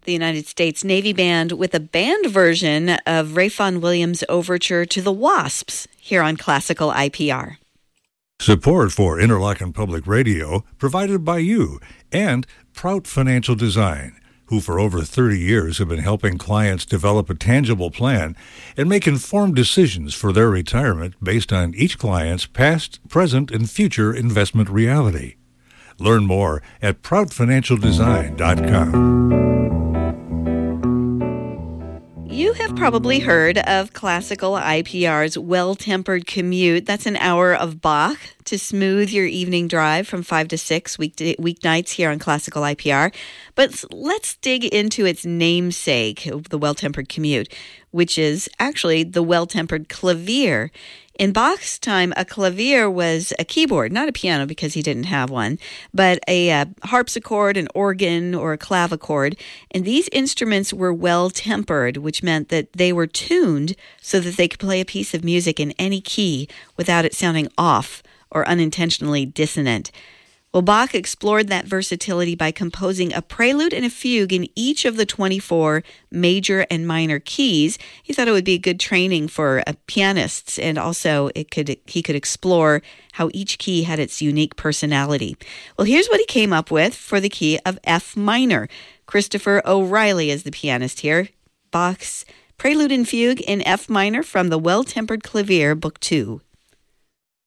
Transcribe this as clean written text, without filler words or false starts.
the United States Navy Band with a band version of Ray Vaughan Williams' overture to the Wasps here on Classical IPR. Support for Interlochen Public Radio provided by you and Prout Financial Design, who for over 30 years have been helping clients develop a tangible plan and make informed decisions for their retirement based on each client's past, present, and future investment reality. Learn more at proutfinancialdesign.com. You have probably heard of Classical IPR's Well-Tempered Commute. That's an hour of Bach to smooth your evening drive from 5 to 6 weeknights here on Classical IPR. But let's dig into its namesake, the Well-Tempered Commute, which is actually the Well-Tempered Clavier. In Bach's time, a clavier was a keyboard, not a piano because he didn't have one, but a harpsichord, an organ, or a clavichord. And these instruments were well-tempered, which meant that they were tuned so that they could play a piece of music in any key without it sounding off or unintentionally dissonant. Well, Bach explored that versatility by composing a prelude and a fugue in each of the 24 major and minor keys. He thought it would be good training for pianists, and also he could explore how each key had its unique personality. Well, here's what he came up with for the key of F minor. Christopher O'Reilly is the pianist here. Bach's Prelude and Fugue in F minor from the Well-Tempered Clavier, Book 2.